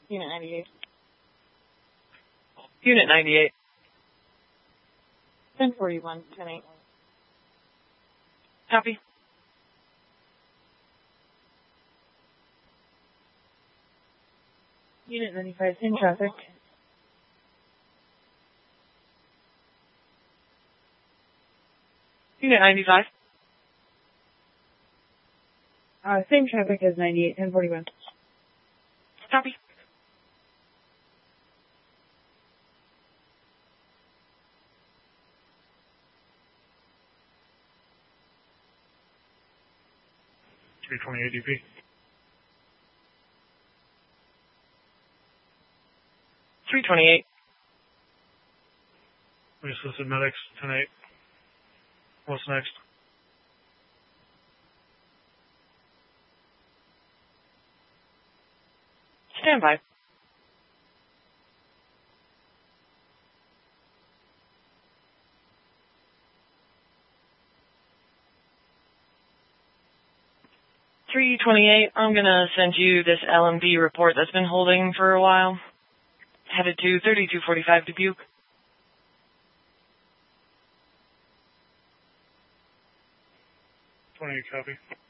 Unit 98. Unit 98. 1041, 10-8. Copy. Unit 95, in traffic. Unit 95. Same traffic as 98, 1041. Copy. DP. 328. We assisted medics, 10-8. What's next? Stand by. $328, I'm gonna send you this LMD report that's been holding for a while. Headed to 3245 Dubuque. 28, copy.